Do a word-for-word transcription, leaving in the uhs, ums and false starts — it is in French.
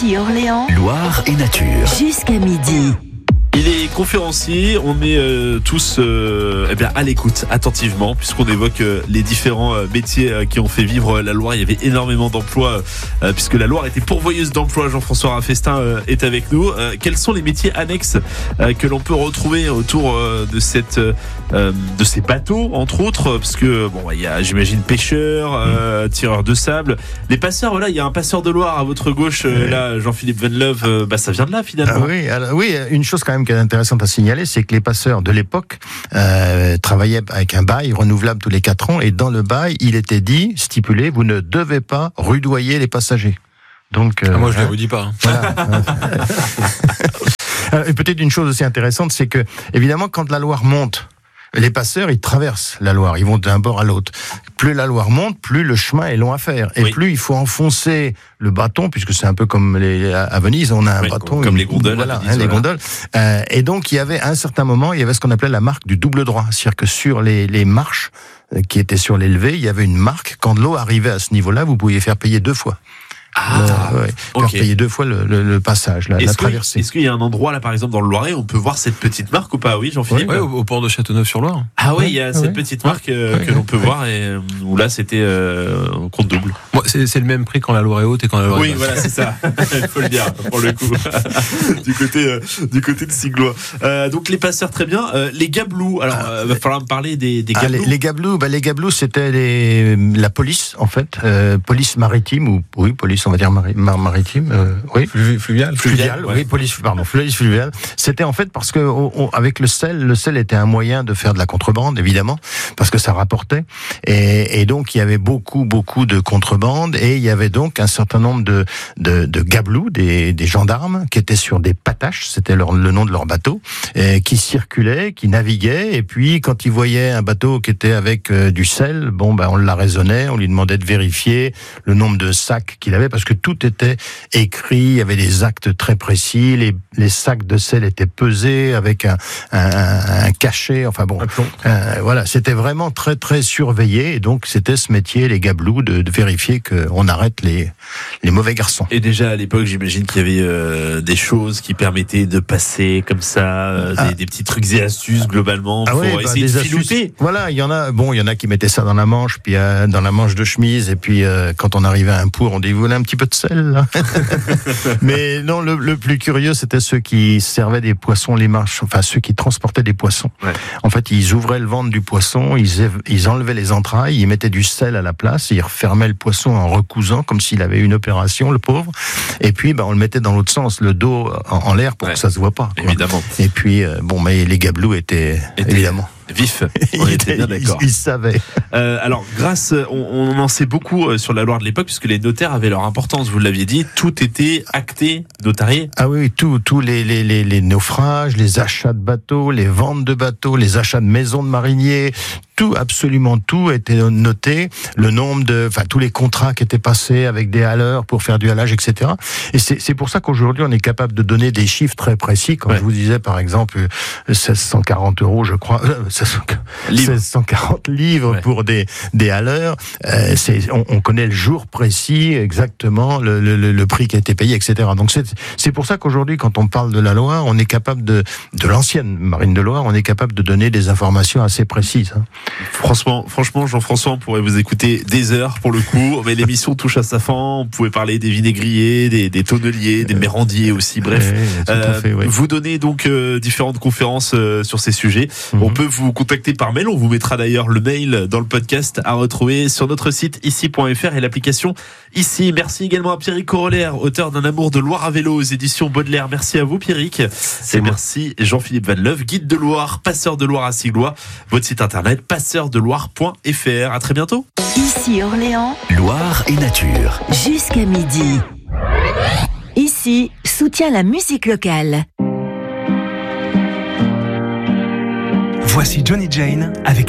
Ici Orléans, Loire et nature. Jusqu'à midi. Il est conférencier, on est euh, tous euh, eh bien, à l'écoute attentivement puisqu'on évoque euh, les différents euh, métiers euh, qui ont fait vivre la Loire. Il y avait énormément d'emplois euh, puisque la Loire était pourvoyeuse d'emplois. Jean-François Raffestin euh, est avec nous. Euh, quels sont les métiers annexes euh, que l'on peut retrouver autour euh, de cette euh, de ces bateaux entre autres, parce que bon, il y a, j'imagine, pêcheurs, euh, tireurs de sable, les passeurs. Voilà, il y a un passeur de Loire à votre gauche euh, là, Jean-Philippe Venleuve. Euh, bah ça vient de là finalement. Ah oui, alors, oui, une chose quand même qui est intéressante à signaler, c'est que les passeurs de l'époque euh, travaillaient avec un bail renouvelable tous les quatre ans, et dans le bail, il était dit, stipulé, vous ne devez pas rudoyer les passagers. Donc, euh, ah, moi, je ne hein, les rudis pas. Hein. Voilà. Et peut-être une chose aussi intéressante, c'est que, évidemment, quand la Loire monte, les passeurs, ils traversent la Loire, ils vont d'un bord à l'autre. Plus la Loire monte, plus le chemin est long à faire. Et oui. plus il faut enfoncer le bâton, puisque c'est un peu comme les, à Venise, on a un oui, bâton. Comme une, les gondoles. Voilà, Venise, hein, voilà. les gondoles. Euh, et donc, il y avait, à un certain moment, il y avait ce qu'on appelait la marque du double droit. C'est-à-dire que sur les, les marches qui étaient sur l'élevé, il y avait une marque. Quand l'eau arrivait à ce niveau-là, vous pouviez faire payer deux fois. Ah, euh, ouais, faire okay. payer deux fois le, le, le passage, la, la traversée. Est-ce qu'il y a un endroit là, par exemple, dans le Loiret, où on peut voir cette petite marque ou pas? Oui, Jean-Philippe. Oui, ouais, au, au port de Châteauneuf-sur-Loire. Ah oui, ouais, il y a ouais, cette ouais. petite marque euh, ouais, que ouais, l'on peut ouais. voir et où là c'était euh, en compte double. Bon, c'est, c'est le même prix quand la Loire est haute et quand la Loire est Oui, basse. voilà, c'est ça. Il faut le dire pour le coup. du côté, euh, du côté de Siglois. Euh, donc les passeurs, très bien. Euh, les gabelous. Alors, il euh, va falloir me parler des, des ah, gabelous. les, les gabelous, bah, les gabelous, c'était les, la police en fait, euh, police maritime ou oui, police, on va dire mari, mar, maritime. Euh, Oui, fluvial, fluvial, fluvial ouais. oui, police, pardon, police fluviale. C'était en fait parce que on, on, avec le sel, le sel était un moyen de faire de la contrebande, évidemment, parce que ça rapportait, et, et donc il y avait beaucoup, beaucoup de contrebande, et il y avait donc un certain nombre de de, de gabelous, des, des gendarmes qui étaient sur des pataches, c'était leur, le nom de leur bateau, et qui circulaient, qui naviguaient, et puis quand ils voyaient un bateau qui était avec euh, du sel, bon ben on l'arraisonnait, on lui demandait de vérifier le nombre de sacs qu'il avait, parce que tout était écrit. Il y avait des actes très précis, les, les sacs de sel étaient pesés avec un, un, un cachet, enfin bon, euh, voilà, c'était vraiment très très surveillé, et donc c'était ce métier, les gabelous, de, de vérifier qu'on arrête les, les mauvais garçons. Et déjà à l'époque, j'imagine qu'il y avait euh, des choses qui permettaient de passer comme ça, euh, ah. des, des petits trucs et astuces globalement ah pour oui, essayer bah, de filouter. Voilà, il y en a, bon, il y en a qui mettaient ça dans la manche, puis euh, dans la manche de chemise, et puis euh, quand on arrivait à un pour, on dit, vous voulez un petit peu de sel là? Mais non, le, le plus curieux, c'était ceux qui servaient des poissons, les marches, enfin ceux qui transportaient des poissons. Ouais. En fait, ils ouvraient le ventre du poisson, ils, ils enlevaient les entrailles, ils mettaient du sel à la place, et ils refermaient le poisson en recousant, comme s'il avait une opération, le pauvre. Et puis, ben, on le mettait dans l'autre sens, le dos en, en l'air, pour ouais. que ça se voit pas. Quoi. Évidemment. Et puis, euh, bon, mais les gabelous étaient, étaient évidemment vif, on il était bien d'accord. Il, il savait. Euh, alors, grâce, on, on en sait beaucoup sur la Loire de l'époque, puisque les notaires avaient leur importance. Vous l'aviez dit, tout était acté, notarié. Ah oui, tout, tous les, les, les, les naufrages, les achats de bateaux, les ventes de bateaux, les achats de maisons de mariniers. Tout, absolument tout était noté, le nombre de, enfin tous les contrats qui étaient passés avec des haleurs pour faire du halage, et cetera. Et c'est, c'est pour ça qu'aujourd'hui on est capable de donner des chiffres très précis. Quand ouais. je vous disais par exemple seize cent quarante euros, je crois, euh, seize cent quarante livres ouais. pour des des haleurs, euh, c'est, on, on connaît le jour précis, exactement le, le, le prix qui a été payé, et cetera. Donc c'est c'est pour ça qu'aujourd'hui quand on parle de la Loire, on est capable de de l'ancienne marine de Loire, on est capable de donner des informations assez précises. Hein. Franchement, franchement, Jean-François, on pourrait vous écouter des heures pour le coup, mais l'émission touche à sa fin. On pouvait parler des vinaigriers, des, des tonneliers, des mérandiers aussi. Bref, oui, euh, fait, oui. vous donnez donc euh, différentes conférences euh, sur ces sujets. Mm-hmm. On peut vous contacter par mail. On vous mettra d'ailleurs le mail dans le podcast à retrouver sur notre site ici point f r et l'application Ici. Merci également à Pierrick Corollaire, auteur d'un amour de Loire à vélo aux éditions Baudelaire. Merci à vous, Pierrick. C'est et merci Jean-Philippe Venleuve, guide de Loire, passeur de Loire à Siglois. Votre site internet passeur de loire point f r. À très bientôt. Ici Orléans, Loire et nature. Jusqu'à midi. Ici, soutient la musique locale. Voici Johnny Jane avec